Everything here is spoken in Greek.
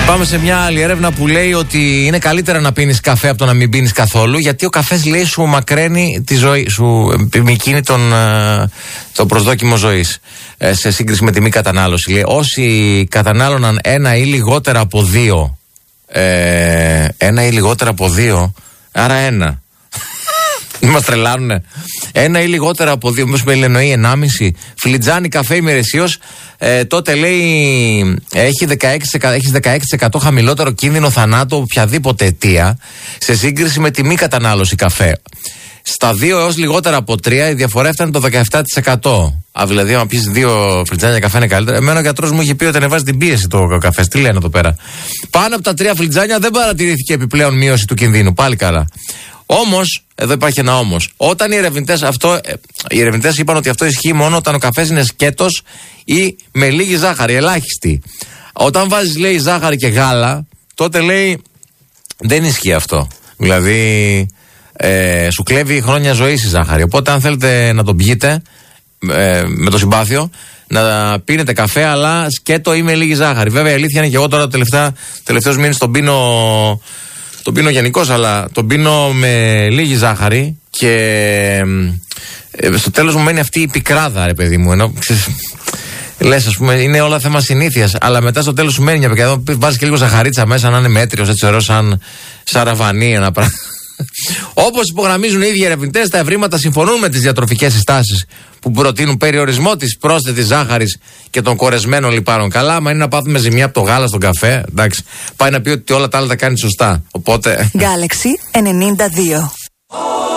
Πάμε σε μια άλλη έρευνα που λέει ότι είναι καλύτερα να πίνεις καφέ από το να μην πίνεις καθόλου, γιατί ο καφές, λέει, σου μακραίνει τη ζωή, σου επιμικρύνει το προσδόκιμο ζωής σε σύγκριση με τη μη κατανάλωση. Λέει, όσοι κατανάλωναν ένα ή λιγότερα από δύο, άρα ένα. Μας τρελάνουνε. Ένα ή λιγότερα από δύο, μήπως με εννοεί 1,5 φλιτζάνι καφέ ημερησίως, τότε, λέει, έχεις 16% χαμηλότερο κίνδυνο θανάτου από οποιαδήποτε αιτία σε σύγκριση με τη μη κατανάλωση καφέ. Στα 2 έως λιγότερα από 3 η διαφορά έφτανε το 17%. Δηλαδή, αν πεις 2 φλιτζάνια καφέ είναι καλύτερα. Εμένα ο γιατρός μου είχε πει ότι ανεβάζει την πίεση το καφέ. Τι λένε εδώ πέρα. Πάνω από τα 3 φλιτζάνια δεν παρατηρήθηκε επιπλέον μείωση του κινδύνου. Πάλι καλά. Όμως, εδώ υπάρχει ένα όμως. Όταν οι ερευνητές είπαν ότι αυτό ισχύει μόνο όταν ο καφές είναι σκέτος ή με λίγη ζάχαρη, ελάχιστη. Όταν βάζεις, λέει, ζάχαρη και γάλα, τότε, λέει, δεν ισχύει αυτό. Δηλαδή, σου κλέβει χρόνια ζωής η ζάχαρη. Οπότε, αν θέλετε να τον πιείτε με το συμπάθειο, να πίνετε καφέ, αλλά σκέτο ή με λίγη ζάχαρη. Βέβαια, η αλήθεια είναι και εγώ τώρα τελευταίους μήνες τον πίνω γενικώς, αλλά τον πίνω με λίγη ζάχαρη και στο τέλος μου μένει αυτή η πικράδα, ρε παιδί μου. Ενώ λες, ας πούμε, είναι όλα θέμα συνήθειας, αλλά μετά στο τέλος σου μένει μια πικράδα. Βάζεις και λίγο ζαχαρίτσα μέσα, να είναι μέτριος, έτσι ωραίο, σαν ραβανί, ένα πράγμα. Όπως υπογραμμίζουν οι ίδιοι ερευνητές, τα ευρήματα συμφωνούν με τις διατροφικές συστάσεις που προτείνουν περιορισμό της πρόσθετης ζάχαρης και των κορεσμένων λιπάρων. Καλά, άμα είναι να πάθουμε ζημιά από το γάλα στον καφέ, εντάξει, πάει να πει ότι όλα τα άλλα τα κάνει σωστά. Οπότε. Galaxy 92.